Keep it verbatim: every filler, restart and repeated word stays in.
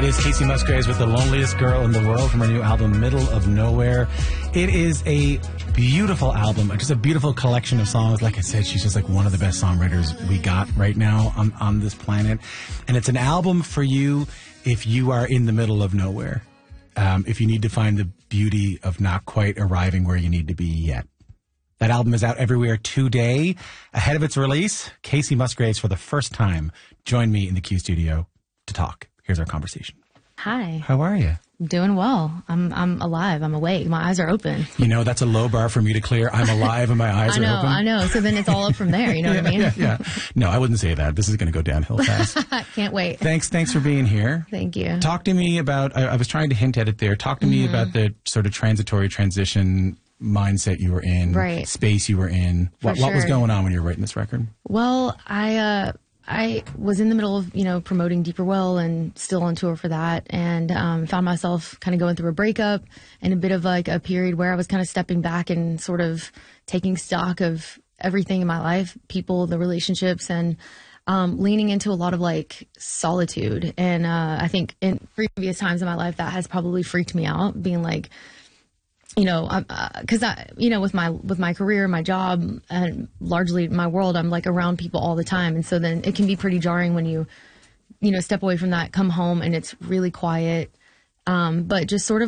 It is Kacey Musgraves with The Loneliest Girl in the World from her new album, Middle of Nowhere. It is a beautiful album, just a beautiful collection of songs. Like I said, she's just like one of the best songwriters we got right now on, on this planet. And it's an album for you if you are in the middle of nowhere. Um, if you need to find the beauty of not quite arriving where you need to be yet. That album is out everywhere today. Ahead of its release, Kacey Musgraves, for the first time, joined me in the Q studio to talk. Here's our conversation. Hi. How are you? I'm doing well. I'm I'm alive. I'm awake. My eyes are open. You know, that's a low bar for me to clear. I'm alive and my eyes I know, are open. I know. So then it's all up from there. You know yeah, what I mean? Yeah, yeah. No, I wouldn't say that. This is going to go downhill fast. Can't wait. Thanks, thanks for being here. Thank you. Talk to me about, I, I was trying to hint at it there. Talk to me Mm-hmm. about the sort of transitory transition mindset you were in, right. space you were in. What, For what was sure. going on when you were writing this record? Well, I uh, I was in the middle of, you know, promoting Deeper Well and still on tour for that, and um, found myself kind of going through a breakup and a bit of like a period where I was kind of stepping back and sort of taking stock of everything in my life, people, the relationships, and um, leaning into a lot of like solitude. And uh, I think in previous times in my life that has probably freaked me out, being like, you know, because uh, I, you know, with my with my career, my job, and largely my world, I'm like around people all the time, and so then it can be pretty jarring when you, you know, step away from that, come home, and it's really quiet. Um, but just sort of